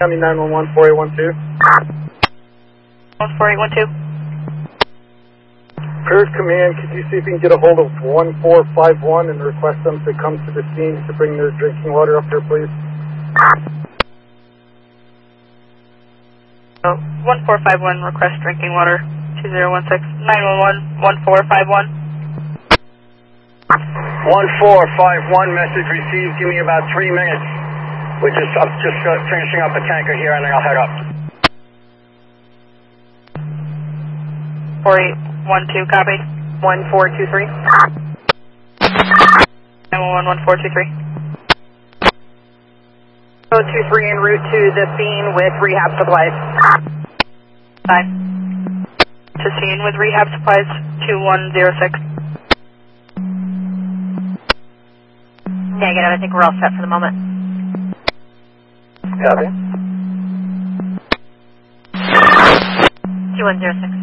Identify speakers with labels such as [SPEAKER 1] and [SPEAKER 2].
[SPEAKER 1] County 911, 4812.
[SPEAKER 2] 4812.
[SPEAKER 1] Purge Command, could you see if you can get a hold of 1451 and request them to come to the scene to bring their drinking water up here, please?
[SPEAKER 2] 1451, request drinking water. 2016 911 1451.
[SPEAKER 3] 1451, message received. Give me about 3 minutes. We're just finishing up a tanker here, and then I'll head up.
[SPEAKER 2] 4812, copy.
[SPEAKER 4] 1423.
[SPEAKER 2] 911 1423.
[SPEAKER 4] 023 en route to the scene with rehab supplies.
[SPEAKER 2] 9. To scene with rehab supplies, 2106.
[SPEAKER 5] Negative, I think we're all set for the moment.
[SPEAKER 3] Copy.
[SPEAKER 5] 2106.